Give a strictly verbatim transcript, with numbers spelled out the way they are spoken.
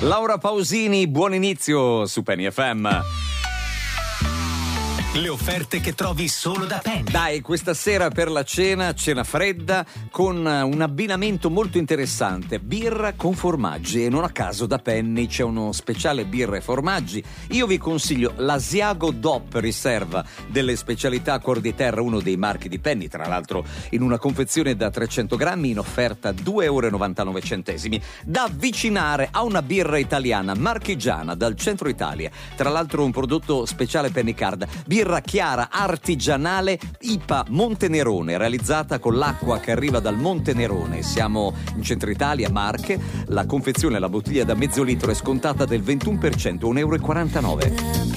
Laura Pausini, buon inizio su Penny F M. Le offerte che trovi solo da Penny. Dai, questa sera per la cena, cena fredda, con un abbinamento molto interessante, birra con formaggi, e non a caso da Penny c'è uno speciale birra e formaggi. Io vi consiglio l'Asiago D O P Riserva delle specialità Cuor di Terra, uno dei marchi di Penny, tra l'altro in una confezione da trecento grammi in offerta due euro e novantanove centesimi, da avvicinare a una birra italiana marchigiana dal centro Italia, tra l'altro un prodotto speciale Penny Card, birra chiara artigianale I P A Montenerone, realizzata con l'acqua che arriva dal Monte Nerone. Siamo in centro Italia, Marche. La confezione, la bottiglia da mezzo litro è scontata del ventuno per cento, un euro e quarantanove.